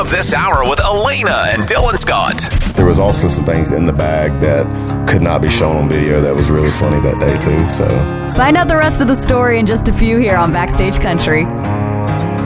up this hour with Elena and Dylan Scott. There was also some things in the bag that could not be shown on video that was really funny that day too. So find out the rest of the story in just a few here on Backstage Country.